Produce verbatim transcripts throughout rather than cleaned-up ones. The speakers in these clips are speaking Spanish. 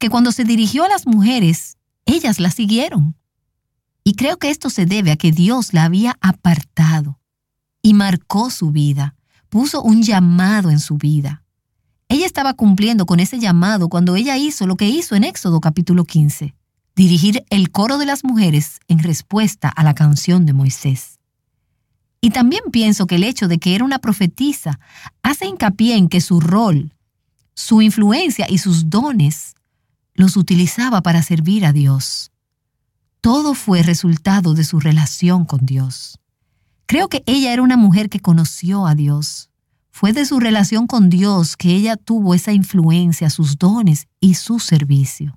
que cuando se dirigió a las mujeres, ellas la siguieron. Y creo que esto se debe a que Dios la había apartado y marcó su vida, puso un llamado en su vida. Ella estaba cumpliendo con ese llamado cuando ella hizo lo que hizo en Éxodo capítulo quince, dirigir el coro de las mujeres en respuesta a la canción de Moisés. Y también pienso que el hecho de que era una profetisa hace hincapié en que su rol, su influencia y sus dones los utilizaba para servir a Dios. Todo fue resultado de su relación con Dios. Creo que ella era una mujer que conoció a Dios. Fue de su relación con Dios que ella tuvo esa influencia, sus dones y su servicio.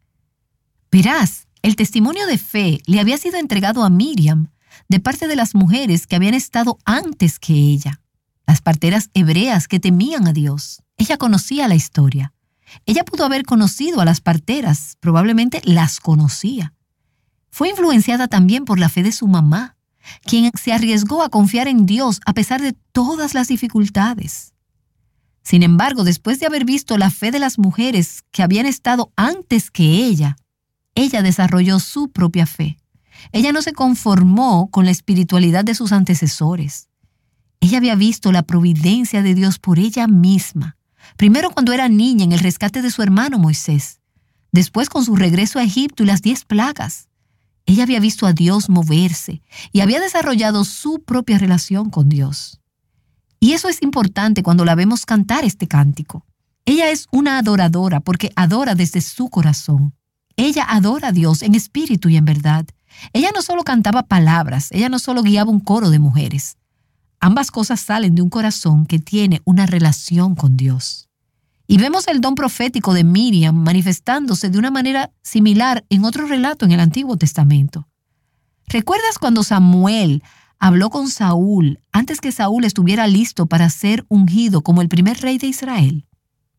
Verás, el testimonio de fe le había sido entregado a Miriam de parte de las mujeres que habían estado antes que ella, las parteras hebreas que temían a Dios. Ella conocía la historia. Ella pudo haber conocido a las parteras, probablemente las conocía. Fue influenciada también por la fe de su mamá, quien se arriesgó a confiar en Dios a pesar de todas las dificultades. Sin embargo, después de haber visto la fe de las mujeres que habían estado antes que ella, ella desarrolló su propia fe. Ella no se conformó con la espiritualidad de sus antecesores. Ella había visto la providencia de Dios por ella misma, primero cuando era niña en el rescate de su hermano Moisés, después con su regreso a Egipto y las diez plagas. Ella había visto a Dios moverse y había desarrollado su propia relación con Dios. Y eso es importante cuando la vemos cantar este cántico. Ella es una adoradora porque adora desde su corazón. Ella adora a Dios en espíritu y en verdad. Ella no solo cantaba palabras, ella no solo guiaba un coro de mujeres. Ambas cosas salen de un corazón que tiene una relación con Dios. Y vemos el don profético de Miriam manifestándose de una manera similar en otro relato en el Antiguo Testamento. ¿Recuerdas cuando Samuel habló con Saúl antes que Saúl estuviera listo para ser ungido como el primer rey de Israel?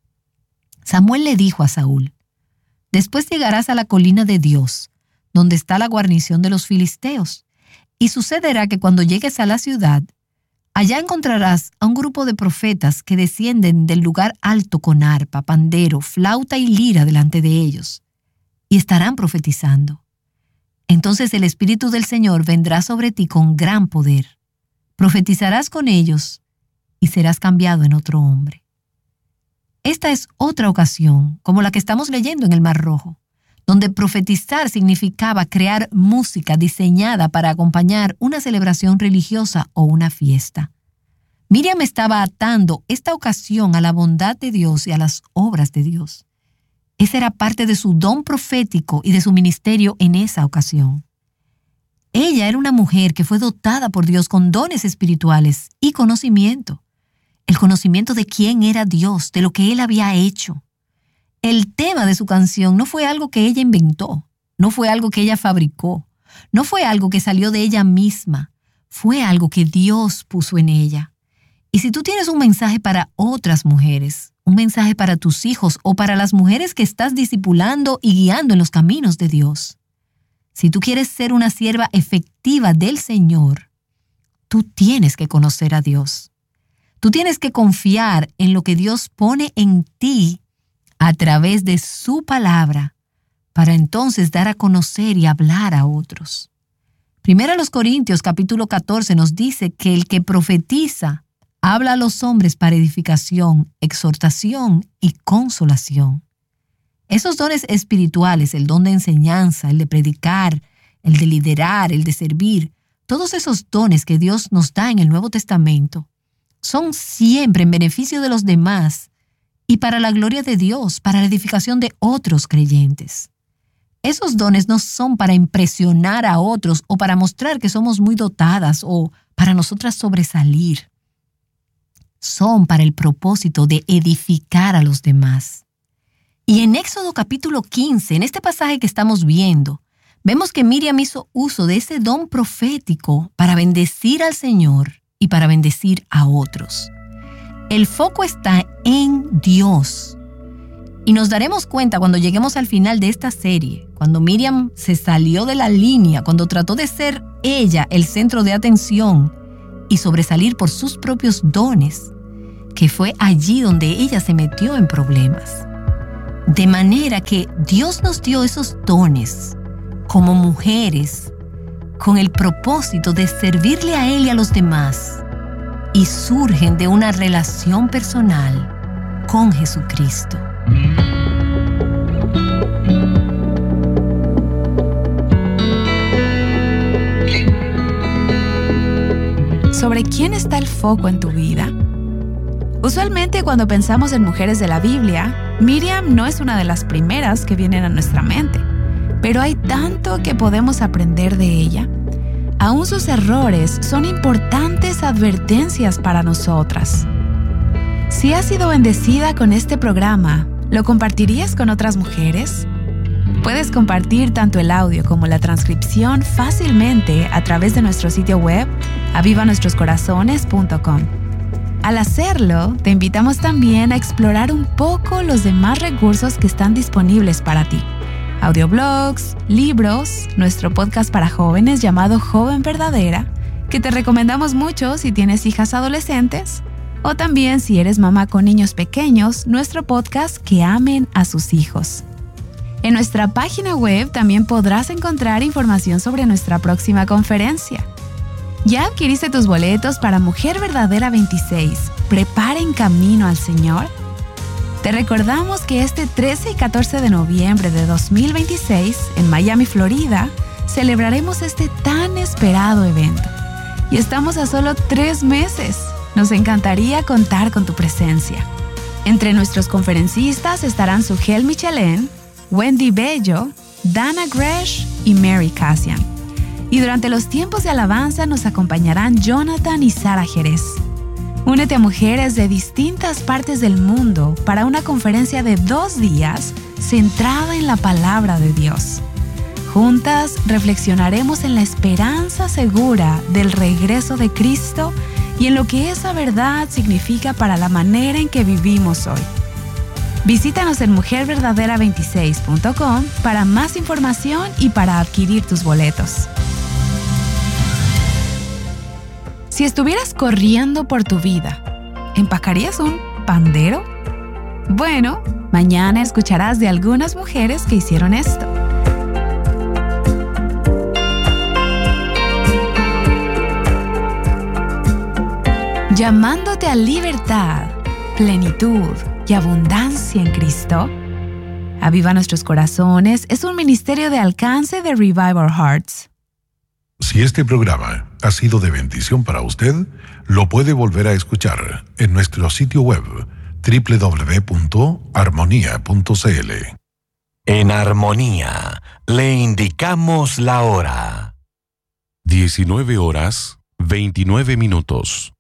Samuel le dijo a Saúl: «Después llegarás a la colina de Dios, donde está la guarnición de los filisteos, y sucederá que cuando llegues a la ciudad, allá encontrarás a un grupo de profetas que descienden del lugar alto con arpa, pandero, flauta y lira delante de ellos, y estarán profetizando. Entonces el Espíritu del Señor vendrá sobre ti con gran poder. Profetizarás con ellos y serás cambiado en otro hombre». Esta es otra ocasión, como la que estamos leyendo en el Mar Rojo, donde profetizar significaba crear música diseñada para acompañar una celebración religiosa o una fiesta. Miriam estaba atando esta ocasión a la bondad de Dios y a las obras de Dios. Esa era parte de su don profético y de su ministerio en esa ocasión. Ella era una mujer que fue dotada por Dios con dones espirituales y conocimiento. El conocimiento de quién era Dios, de lo que Él había hecho. El tema de su canción no fue algo que ella inventó, no fue algo que ella fabricó, no fue algo que salió de ella misma, fue algo que Dios puso en ella. Y si tú tienes un mensaje para otras mujeres, un mensaje para tus hijos o para las mujeres que estás discipulando y guiando en los caminos de Dios, si tú quieres ser una sierva efectiva del Señor, tú tienes que conocer a Dios. Tú tienes que confiar en lo que Dios pone en ti a través de su palabra, para entonces dar a conocer y hablar a otros. Primero los Corintios capítulo catorce nos dice que el que profetiza habla a los hombres para edificación, exhortación y consolación. Esos dones espirituales, el don de enseñanza, el de predicar, el de liderar, el de servir, todos esos dones que Dios nos da en el Nuevo Testamento, son siempre en beneficio de los demás y para la gloria de Dios, para la edificación de otros creyentes. Esos dones no son para impresionar a otros o para mostrar que somos muy dotadas o para nosotras sobresalir. Son para el propósito de edificar a los demás. Y en Éxodo capítulo quince, en este pasaje que estamos viendo, vemos que Miriam hizo uso de ese don profético para bendecir al Señor y para bendecir a otros. El foco está en Dios. Y nos daremos cuenta cuando lleguemos al final de esta serie, cuando Miriam se salió de la línea, cuando trató de ser ella el centro de atención y sobresalir por sus propios dones, que fue allí donde ella se metió en problemas. De manera que Dios nos dio esos dones como mujeres con el propósito de servirle a Él y a los demás, y surgen de una relación personal con Jesucristo. ¿Sobre quién está el foco en tu vida? Usualmente cuando pensamos en mujeres de la Biblia, Miriam no es una de las primeras que vienen a nuestra mente, pero hay tanto que podemos aprender de ella. Aún sus errores son importantes advertencias para nosotras. Si has sido bendecida con este programa, ¿lo compartirías con otras mujeres? Puedes compartir tanto el audio como la transcripción fácilmente a través de nuestro sitio web aviva nuestros corazones punto com. Al hacerlo, te invitamos también a explorar un poco los demás recursos que están disponibles para ti. Audioblogs, libros, nuestro podcast para jóvenes llamado Joven Verdadera, que te recomendamos mucho si tienes hijas adolescentes, o también si eres mamá con niños pequeños, nuestro podcast Que Amen a Sus Hijos. En nuestra página web también podrás encontrar información sobre nuestra próxima conferencia. ¿Ya adquiriste tus boletos para Mujer Verdadera veintiséis? ¿Prepara en camino al Señor? Te recordamos que este trece y catorce de noviembre de dos mil veintiséis, en Miami, Florida, celebraremos este tan esperado evento. Y estamos a solo tres meses. Nos encantaría contar con tu presencia. Entre nuestros conferencistas estarán Sugel Michelén, Wendy Bello, Dana Gresh y Mary Cassian. Y durante los tiempos de alabanza nos acompañarán Jonathan y Sara Jerez. Únete a mujeres de distintas partes del mundo para una conferencia de dos días centrada en la palabra de Dios. Juntas reflexionaremos en la esperanza segura del regreso de Cristo y en lo que esa verdad significa para la manera en que vivimos hoy. Visítanos en mujer verdadera veintiséis punto com para más información y para adquirir tus boletos. Si estuvieras corriendo por tu vida, ¿empacarías un pandero? Bueno, mañana escucharás de algunas mujeres que hicieron esto. Llamándote a libertad, plenitud y abundancia en Cristo. Aviva Nuestros Corazones es un ministerio de alcance de Revive Our Hearts. Si este programa ha sido de bendición para usted, lo puede volver a escuchar en nuestro sitio web doble u doble u doble u punto armonía punto c l. En Armonía le indicamos la hora. diecinueve horas, veintinueve minutos.